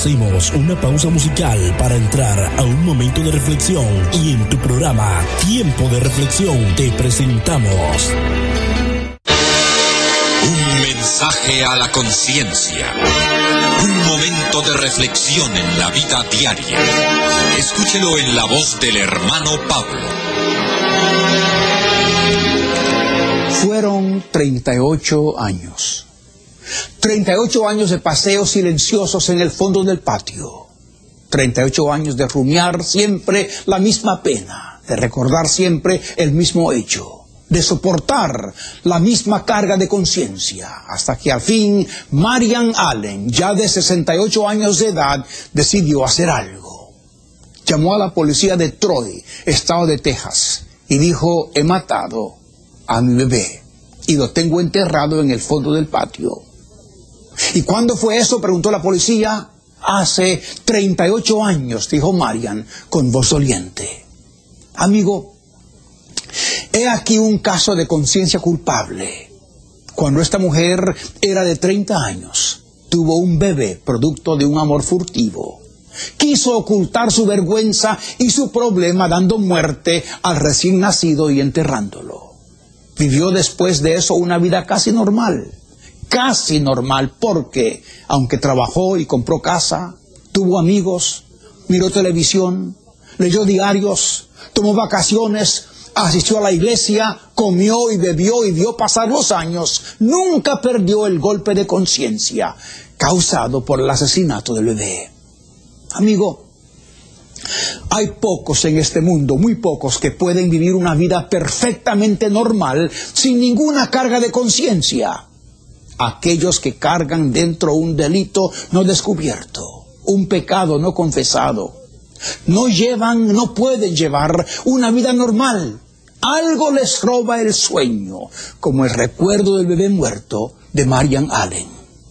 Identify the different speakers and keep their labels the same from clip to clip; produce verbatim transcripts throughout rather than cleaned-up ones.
Speaker 1: Hacemos una pausa musical para entrar a un momento de reflexión y en tu programa Tiempo de Reflexión te presentamos
Speaker 2: un mensaje a la conciencia, un momento de reflexión en la vida diaria. Escúchelo en la voz del hermano Pablo.
Speaker 3: Fueron treinta y ocho años. treinta y ocho años de paseos silenciosos en el fondo del patio. treinta y ocho años de rumiar siempre la misma pena, de recordar siempre el mismo hecho, de soportar la misma carga de conciencia, hasta que al fin Marian Allen, ya de sesenta y ocho años de edad, decidió hacer algo. Llamó a la policía de Troy, estado de Texas, y dijo: he matado a mi bebé y lo tengo enterrado en el fondo del patio. ¿Y cuándo fue eso?, preguntó la policía. Hace treinta y ocho años, dijo Marian con voz doliente. Amigo, he aquí un caso de conciencia culpable. Cuando esta mujer era de treinta años, tuvo un bebé producto de un amor furtivo. Quiso ocultar su vergüenza y su problema dando muerte al recién nacido y enterrándolo. Vivió después de eso una vida casi normal. Casi normal porque, aunque trabajó y compró casa, tuvo amigos, miró televisión, leyó diarios, tomó vacaciones, asistió a la iglesia, comió y bebió y vio pasar los años, nunca perdió el golpe de conciencia causado por el asesinato del bebé. Amigo, hay pocos en este mundo, muy pocos, que pueden vivir una vida perfectamente normal sin ninguna carga de conciencia. Aquellos que cargan dentro un delito no descubierto, un pecado no confesado, no llevan, no pueden llevar una vida normal. Algo les roba el sueño, como el recuerdo del bebé muerto de Marian Allen.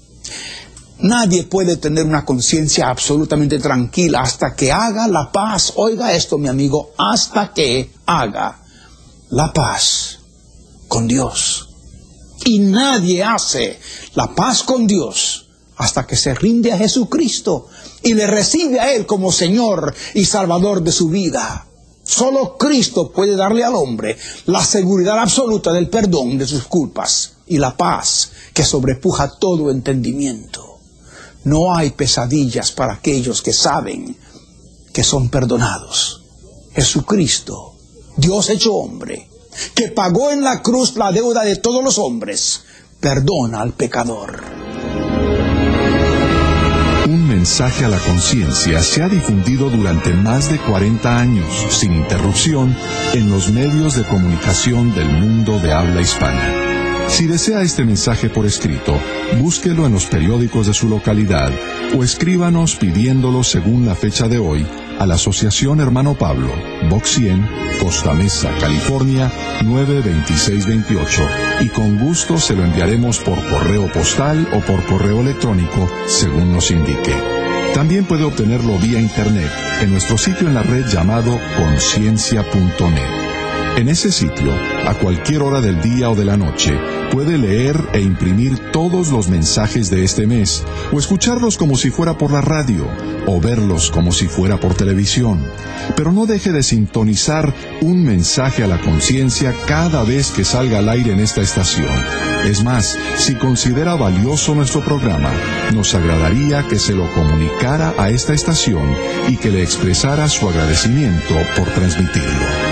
Speaker 3: Nadie puede tener una conciencia absolutamente tranquila hasta que haga la paz. Oiga esto, mi amigo, hasta que haga la paz con Dios. Y nadie hace la paz con Dios hasta que se rinde a Jesucristo y le recibe a Él como Señor y Salvador de su vida. Solo Cristo puede darle al hombre la seguridad absoluta del perdón de sus culpas y la paz que sobrepuja todo entendimiento. No hay pesadillas para aquellos que saben que son perdonados. Jesucristo, Dios hecho hombre, que pagó en la cruz la deuda de todos los hombres, perdona al pecador.
Speaker 4: Un mensaje a la conciencia se ha difundido durante más de cuarenta años, sin interrupción, en los medios de comunicación del mundo de habla hispana. Si desea este mensaje por escrito, búsquelo en los periódicos de su localidad o escríbanos pidiéndolo según la fecha de hoy a la Asociación Hermano Pablo, Box cien, Costa Mesa, California, nueve veintiséis veintiocho, y con gusto se lo enviaremos por correo postal o por correo electrónico, según nos indique. También puede obtenerlo vía internet en nuestro sitio en la red llamado conciencia punto net. En ese sitio, a cualquier hora del día o de la noche, puede leer e imprimir todos los mensajes de este mes, o escucharlos como si fuera por la radio, o verlos como si fuera por televisión. Pero no deje de sintonizar un mensaje a la conciencia cada vez que salga al aire en esta estación. Es más, si considera valioso nuestro programa, nos agradaría que se lo comunicara a esta estación y que le expresara su agradecimiento por transmitirlo.